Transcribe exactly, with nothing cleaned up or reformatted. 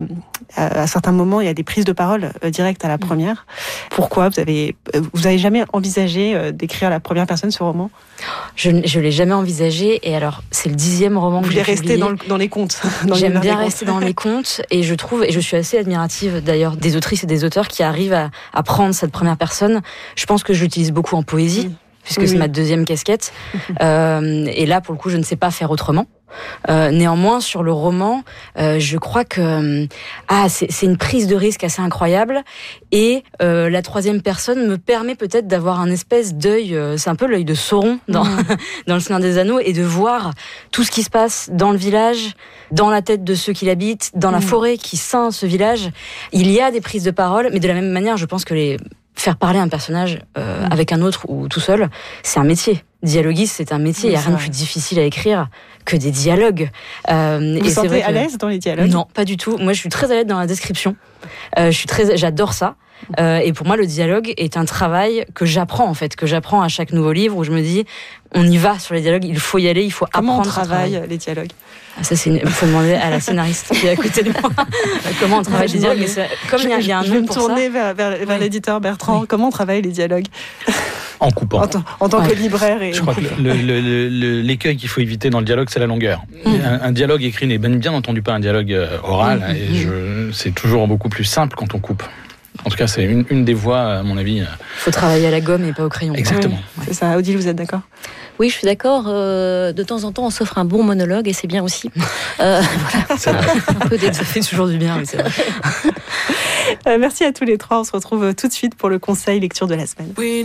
à, à certains moments, il y a des prises de parole euh, directes à la première. Pourquoi vous avez, vous avez jamais envisagé euh, d'écrire à la première personne ce roman ? Je ne l'ai jamais envisagé. Et alors, c'est le dixième roman vous que j'ai publié. Vous voulez rester dans, le, dans les contes. Dans J'aime bien rester dans les contes. Et je trouve, et je suis assez admirative d'ailleurs des autrices et des auteurs qui arrivent à, à prendre cette première personne. Je pense que je l'utilise beaucoup en poésie. Mmh. puisque oui, c'est oui. ma deuxième casquette. euh, et là, pour le coup, je ne sais pas faire autrement. Euh, néanmoins, sur le roman, euh, je crois que ah, c'est, c'est une prise de risque assez incroyable. Et euh, la troisième personne me permet peut-être d'avoir un espèce d'œil, euh, c'est un peu l'œil de Sauron dans, mmh. dans Le Seigneur des Anneaux, et de voir tout ce qui se passe dans le village, dans la tête de ceux qui l'habitent, dans mmh. la forêt qui ceint ce village. Il y a des prises de parole, mais de la même manière, je pense que les... faire parler un personnage euh, mmh. avec un autre ou tout seul, c'est un métier. Dialoguiste, c'est un métier. Il oui, n'y a rien de plus difficile à écrire que des dialogues. Euh, vous et vous sentez à l'aise dans les dialogues ? Non, pas du tout. Moi, je suis très à l'aise dans la description. Euh, je suis très, j'adore ça. Euh, et pour moi, le dialogue est un travail que j'apprends en fait, que j'apprends à chaque nouveau livre où je me dis, on y va sur les dialogues, il faut y aller, il faut Comment apprendre. Comment on travaille les dialogues ? Ah, ça, c'est il faut demander à la scénariste qui est à côté de moi. Comment on travaille les dialogues. Mais comme il y a, il y a un je vais nom me tourner vers, vers, vers oui. l'éditeur Bertrand. Oui. Comment on travaille les dialogues ? En coupant. En, t- en tant ouais. que libraire. Et... Je crois que le, le, le, le, l'écueil qu'il faut éviter dans le dialogue, c'est la longueur. Mmh. Un, un dialogue écrit n'est bien entendu pas un dialogue oral. Mmh. Et je, c'est toujours beaucoup plus simple quand on coupe. En tout cas, c'est une, une des voies, à mon avis. Il faut travailler à la gomme et pas au crayon. Exactement. Oui, c'est ça. Odile, vous êtes d'accord ? Oui, je suis d'accord. Euh, de temps en temps, on s'offre un bon monologue et c'est bien aussi. Euh, voilà. C'est vrai. Un peu d'être, ça fait toujours du bien. Mais c'est vrai. euh, merci à tous les trois. On se retrouve tout de suite pour le conseil lecture de la semaine. Oui.